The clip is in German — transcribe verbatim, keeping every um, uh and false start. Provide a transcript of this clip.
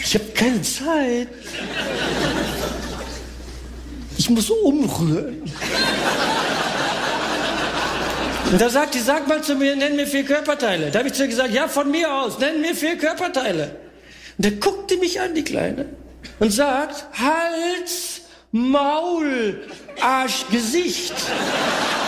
Ich habe keine Zeit. Ich muss umrühren. Und da sagt die, sag mal zu mir, nenn mir vier Körperteile. Da habe ich zu ihr gesagt, ja, von mir aus, nenn mir vier Körperteile. Und der guckte mich an, die Kleine, und sagt, Hals, Maul, Arsch, Gesicht.